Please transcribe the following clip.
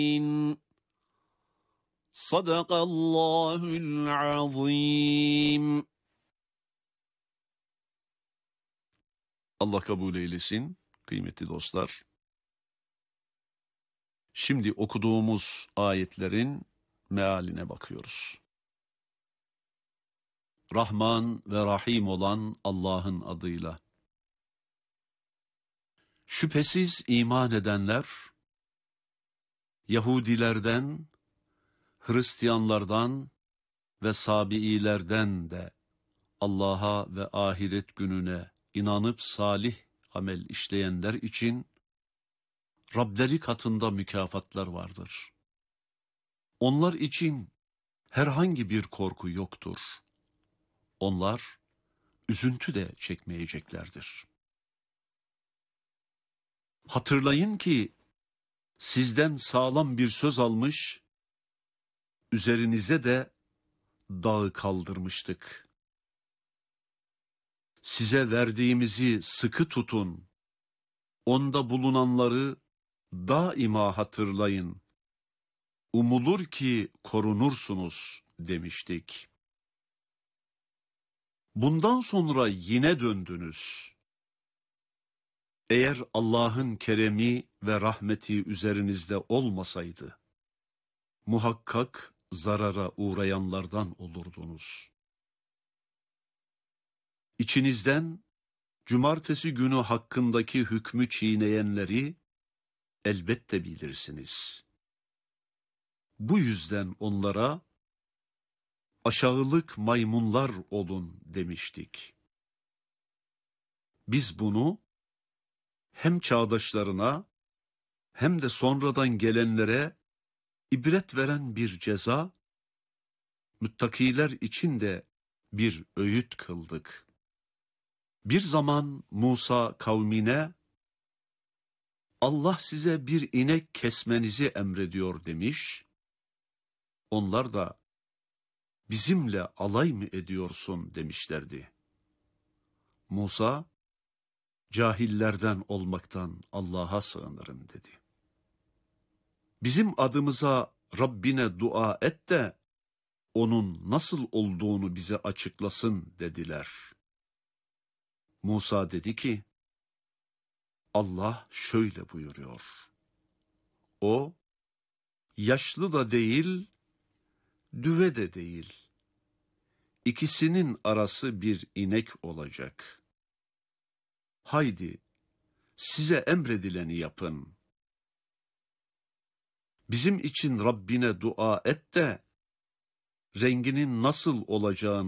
Sadakallahul azim. Allah kabul eylesin kıymetli dostlar. Şimdi okuduğumuz ayetlerin mealine bakıyoruz. Rahman ve Rahim olan Allah'ın adıyla. Şüphesiz iman edenler, Yahudilerden, Hristiyanlardan ve Sabiilerden de Allah'a ve ahiret gününe inanıp salih amel işleyenler için Rableri katında mükafatlar vardır. Onlar için herhangi bir korku yoktur. Onlar üzüntü de çekmeyeceklerdir. Hatırlayın ki sizden sağlam bir söz almış, üzerinize de dağı kaldırmıştık. Size verdiğimizi sıkı tutun, onda bulunanları daima hatırlayın. Umulur ki korunursunuz demiştik. Bundan sonra yine döndünüz. Eğer Allah'ın keremi ve rahmeti üzerinizde olmasaydı, muhakkak zarara uğrayanlardan olurdunuz. İçinizden cumartesi günü hakkındaki hükmü çiğneyenleri elbette bilirsiniz. Bu yüzden onlara aşağılık maymunlar olun demiştik. Biz bunu hem çağdaşlarına hem de sonradan gelenlere ibret veren bir ceza, müttakiler için de bir öğüt kıldık. Bir zaman Musa kavmine, Allah size bir inek kesmenizi emrediyor demiş, onlar da bizimle alay mı ediyorsun demişlerdi. Musa, cahillerden olmaktan Allah'a sığınırım dedi. Bizim adımıza Rabbine dua et de onun nasıl olduğunu bize açıklasın dediler. Musa dedi ki, Allah şöyle buyuruyor. O, yaşlı da değil, düve de değil. İkisinin arası bir inek olacak. Haydi, size emredileni yapın. Bizim için Rabbine dua et de, renginin nasıl olacağını